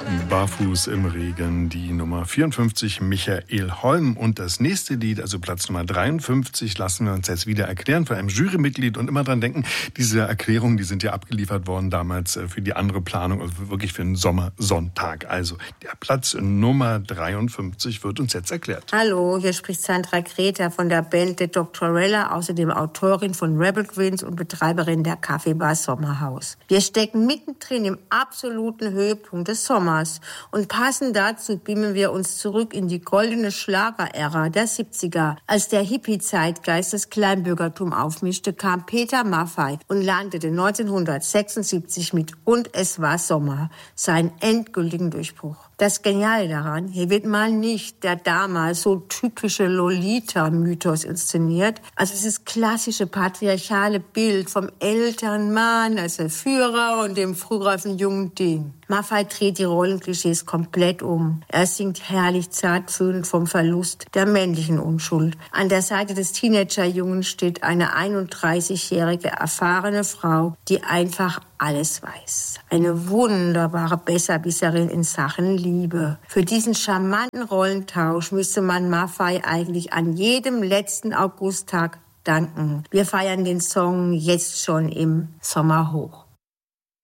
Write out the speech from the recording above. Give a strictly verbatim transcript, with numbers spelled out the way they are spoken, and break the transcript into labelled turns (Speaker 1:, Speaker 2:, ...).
Speaker 1: Barfuß im Regen, die Nummer vierundfünfzig, Michael Holm. Und das nächste Lied, also Platz Nummer dreiundfünfzig, lassen wir uns jetzt wieder erklären von einem Jurymitglied. Und immer dran denken, diese Erklärungen, die sind ja abgeliefert worden damals für die andere Planung, also wirklich für einen Sommersonntag. Also der Platz Nummer dreiundfünfzig wird uns jetzt erklärt.
Speaker 2: Hallo, hier spricht Sandra Greta von der Band The Doctorella, außerdem Autorin von Rebel Queens und Betreiberin der Kaffeebar Sommerhaus. Wir stecken mittendrin im absoluten Höhepunkt des Sommers. Und passend dazu beamen wir uns zurück in die goldene Schlagerära der siebziger. Als der Hippie-Zeitgeist das Kleinbürgertum aufmischte, kam Peter Maffay und landete neunzehnhundertsechsundsiebzig mit Und es war Sommer seinen endgültigen Durchbruch. Das Geniale daran, hier wird mal nicht der damals so typische Lolita-Mythos inszeniert, also dieses klassische patriarchale Bild vom Elternmann als der Führer und dem frühreifen jungen Ding. Maffay dreht die Rollenklischees komplett um. Er singt herrlich zartfühlend vom Verlust der männlichen Unschuld. An der Seite des Teenagerjungen steht eine einunddreißigjährige erfahrene Frau, die einfach alles weiß. Eine wunderbare Besserwisserin in Sachen Liebe. Für diesen charmanten Rollentausch müsste man Maffay eigentlich an jedem letzten Augusttag danken. Wir feiern den Song jetzt schon im Sommer hoch.